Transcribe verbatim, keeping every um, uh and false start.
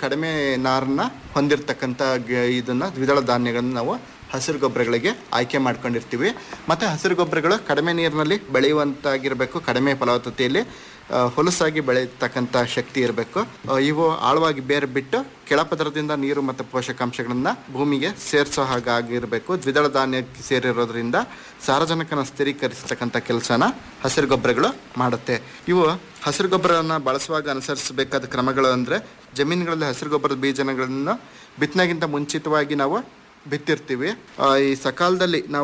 ಕಡಿಮೆ ನಾರನ್ನ ಹೊಂದಿರತಕ್ಕಂಥ ಗ- ಇದನ್ನ ದ್ವಿದಳ ಧಾನ್ಯಗಳನ್ನು ನಾವು ಹಸಿರು ಗೊಬ್ಬರಗಳಿಗೆ ಆಯ್ಕೆ ಮಾಡ್ಕೊಂಡಿರ್ತೀವಿ. ಮತ್ತು ಹಸಿರು ಗೊಬ್ಬರಗಳು ಕಡಿಮೆ ನೀರಿನಲ್ಲಿ ಬೆಳೆಯುವಂತಾಗಿರಬೇಕು, ಕಡಿಮೆ ಫಲವತ್ತತೆಯಲ್ಲಿ ಆ, ಹೊಲಸಾಗಿ ಬೆಳೆಯತಕ್ಕಂಥ ಶಕ್ತಿ ಇರಬೇಕು. ಇವು ಆಳವಾಗಿ ಬೇರೆ ಬಿಟ್ಟು ಕೆಳಪದರದಿಂದ ನೀರು ಮತ್ತು ಪೋಷಕಾಂಶಗಳನ್ನ ಭೂಮಿಗೆ ಸೇರಿಸೋ ಹಾಗಾಗಿರಬೇಕು. ದ್ವಿದಳ ಧಾನ್ಯಕ್ಕೆ ಸೇರಿರೋದ್ರಿಂದ ಸಾರಜನಕನ ಸ್ಥಿರೀಕರಿಸತಕ್ಕಂಥ ಕೆಲಸನ ಹಸಿರು ಗೊಬ್ಬರಗಳು ಮಾಡುತ್ತೆ. ಇವು ಹಸಿರು ಗೊಬ್ಬರವನ್ನು ಬಳಸುವಾಗ ಅನುಸರಿಸಬೇಕಾದ ಕ್ರಮಗಳು ಅಂದರೆ, ಜಮೀನುಗಳಲ್ಲಿ ಹಸಿರು ಗೊಬ್ಬರದ ಬೀಜಗಳನ್ನು ಬಿತ್ತನೆಗಿಂತ ಮುಂಚಿತವಾಗಿ ನಾವು ಬಿತ್ತಿರ್ತೀವಿ. ಆ, ಈ ಸಕಾಲದಲ್ಲಿ ನಾವು